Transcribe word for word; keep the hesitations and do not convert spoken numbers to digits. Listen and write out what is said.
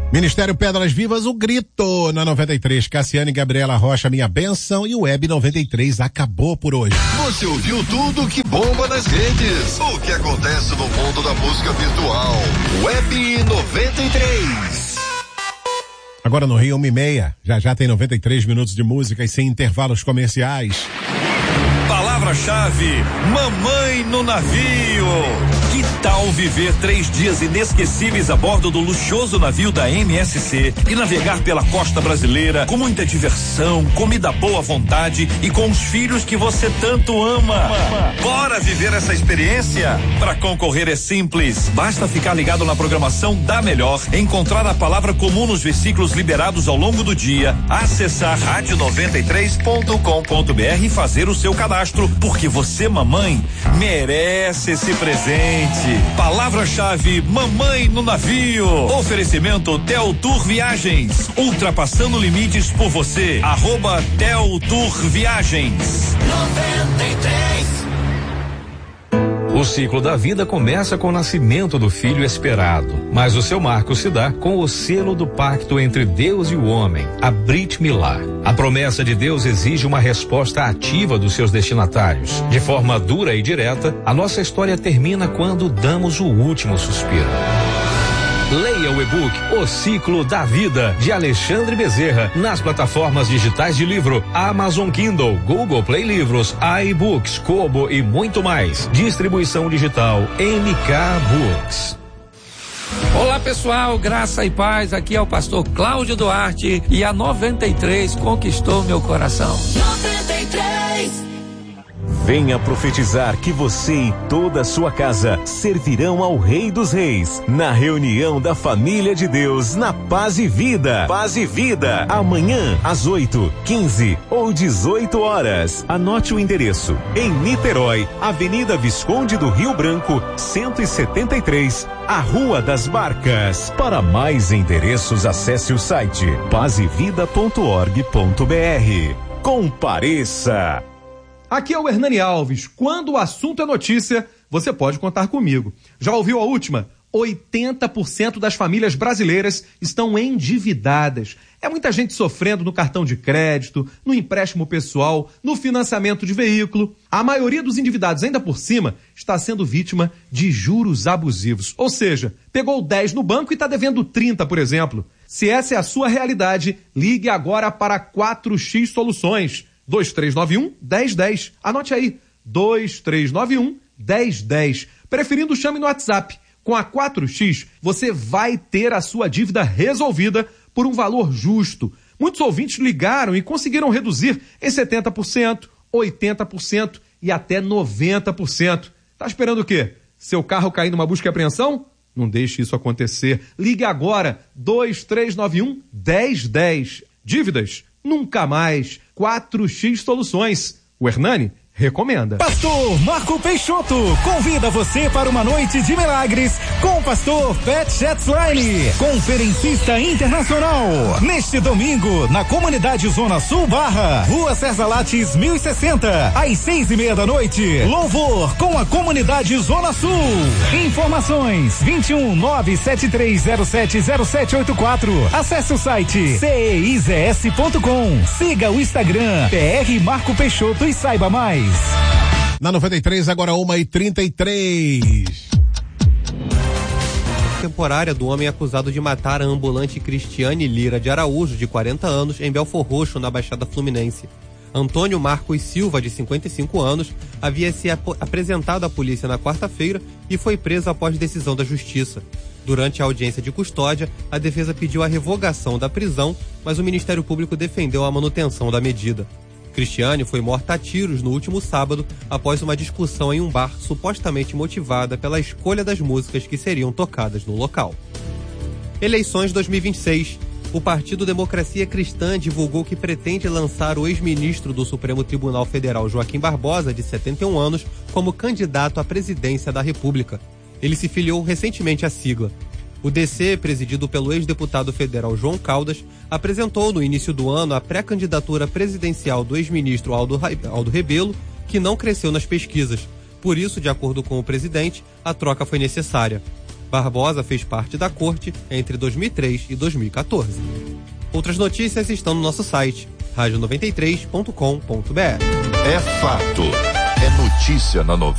Ministério Pedras Vivas, o grito na noventa e três. Cassiane e Gabriela Rocha, minha bênção, e o Web noventa e três acabou por hoje. Você ouviu tudo que bomba nas redes. O que acontece no mundo da música virtual. Web noventa e três. Agora no Rio, uma e meia. Já já tem noventa e três minutos de música e sem intervalos comerciais. Palavra-chave: mamãe no navio. Que tal viver três dias inesquecíveis a bordo do luxuoso navio da M S C e navegar pela costa brasileira com muita diversão, comida boa à vontade e com os filhos que você tanto ama? Bora viver essa experiência? Para concorrer é simples, basta ficar ligado na programação da Melhor, encontrar a palavra comum nos versículos liberados ao longo do dia, acessar rádio noventa e três ponto com ponto br e fazer o seu cadastro, porque você, mamãe, merece esse presente. Palavra-chave: mamãe no navio. Oferecimento Tel Tour Viagens, ultrapassando limites por você. Arroba Tel Tour Viagens. noventa e três. O ciclo da vida começa com o nascimento do filho esperado, mas o seu marco se dá com o selo do pacto entre Deus e o homem, a Brit Milá. A promessa de Deus exige uma resposta ativa dos seus destinatários. De forma dura e direta, a nossa história termina quando damos o último suspiro. Leia o e-book O Ciclo da Vida, de Alexandre Bezerra, nas plataformas digitais de livro Amazon Kindle, Google Play Livros, iBooks, Kobo e muito mais. Distribuição digital M K Books. Olá pessoal, graça e paz, aqui é o pastor Cláudio Duarte e a noventa e três conquistou meu coração. noventa e três. Venha profetizar que você e toda a sua casa servirão ao Rei dos Reis na reunião da família de Deus na Paz e Vida. Paz e Vida, amanhã às oito, quinze ou dezoito horas. Anote o endereço: em Niterói, Avenida Visconde do Rio Branco, cento e setenta e três, a Rua das Barcas. Para mais endereços, acesse o site paz e vida ponto org ponto br. Compareça! Aqui é o Hernani Alves. Quando o assunto é notícia, você pode contar comigo. Já ouviu a última? oitenta por cento das famílias brasileiras estão endividadas. É muita gente sofrendo no cartão de crédito, no empréstimo pessoal, no financiamento de veículo. A maioria dos endividados, ainda por cima, está sendo vítima de juros abusivos. Ou seja, pegou dez no banco e está devendo trinta, por exemplo. Se essa é a sua realidade, ligue agora para quatro X Soluções. dois três nove um, um zero um zero. Anote aí, dois três nove um, um zero um zero. Preferindo, chame no WhatsApp. Com a quatro X, você vai ter a sua dívida resolvida por um valor justo. Muitos ouvintes ligaram e conseguiram reduzir em setenta por cento, oitenta por cento e até noventa por cento. Tá esperando o quê? Seu carro cair numa busca e apreensão? Não deixe isso acontecer. Ligue agora, dois três nove um, um zero um zero. Dívidas? Nunca mais. quatro X Soluções. O Hernani recomenda. Pastor Marco Peixoto convida você para uma noite de milagres com o pastor Pat Shetzline, conferencista internacional. Neste domingo, na comunidade Zona Sul Barra, Rua César Lattes mil e sessenta, às seis e meia da noite. Louvor com a comunidade Zona Sul. Informações vinte e um, nove sete três zero sete zero sete oito quatro. Acesse o site c e i z s ponto com. Siga o Instagram P R Marco Peixoto e saiba mais. Na noventa e três, agora uma e trinta e três. Temporária do homem acusado de matar a ambulante Cristiane Lira de Araújo, de quarenta anos, em Belfor Roxo, na Baixada Fluminense. Antônio Marcos Silva, de cinquenta e cinco anos, havia se ap- apresentado à polícia na quarta-feira e foi preso após decisão da Justiça. Durante a audiência de custódia, a defesa pediu a revogação da prisão, mas o Ministério Público defendeu a manutenção da medida. Cristiane foi morta a tiros no último sábado após uma discussão em um bar supostamente motivada pela escolha das músicas que seriam tocadas no local. Eleições dois mil e vinte e seis. O Partido Democracia Cristã divulgou que pretende lançar o ex-ministro do Supremo Tribunal Federal Joaquim Barbosa, de setenta e um anos, como candidato à presidência da República. Ele se filiou recentemente à sigla. O D C, presidido pelo ex-deputado federal João Caldas, apresentou no início do ano a pré-candidatura presidencial do ex-ministro Aldo, Aldo Rebelo, que não cresceu nas pesquisas. Por isso, de acordo com o presidente, a troca foi necessária. Barbosa fez parte da corte entre dois mil e três e dois mil e quatorze. Outras notícias estão no nosso site, rádio noventa e três ponto com ponto br. É fato. É notícia na noventa.